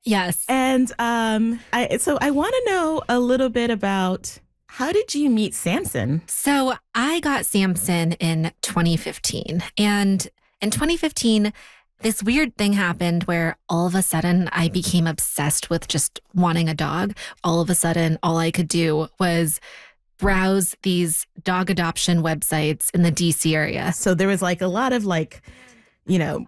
Yes. And I want to know a little bit about, how did you meet Samson? So I got Samson in 2015. And in 2015, this weird thing happened where all of a sudden I became obsessed with just wanting a dog. All of a sudden, all I could do was browse these dog adoption websites in the DC area. So there was like a lot of like,